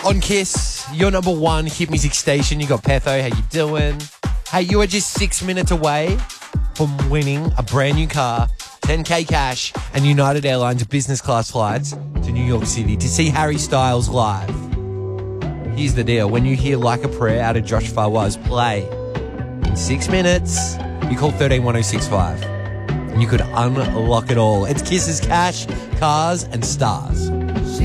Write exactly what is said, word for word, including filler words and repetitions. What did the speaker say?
On Kiss, your number one hit music station. You got Petho. How you doing? Hey, you are just six minutes away from winning a brand new car, ten K cash, and United Airlines business class flights to New York City to see Harry Styles live. Here's the deal. When you hear Like a Prayer out of Josh Fawaz play in six minutes, you call one three one oh six five and you could unlock it all. It's Kiss's cash, cars, and stars.